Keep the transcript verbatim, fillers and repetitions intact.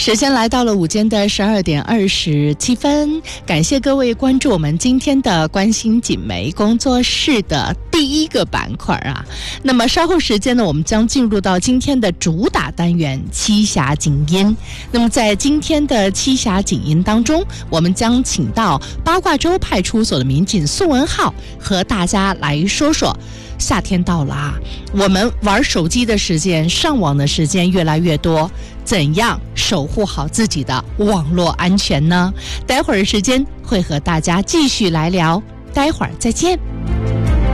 时间来到了午间的十二点二十七分，感谢各位关注我们今天的关心锦媒工作室的第一个板块啊。那么稍后时间呢，我们将进入到今天的主打单元七侠警音。那么在今天的七侠警音当中，我们将请到八卦洲派出所的民警宋文浩和大家来说说。夏天到了啊，我们玩手机的时间、上网的时间越来越多，怎样守护好自己的网络安全呢？待会儿时间会和大家继续来聊，待会儿再见。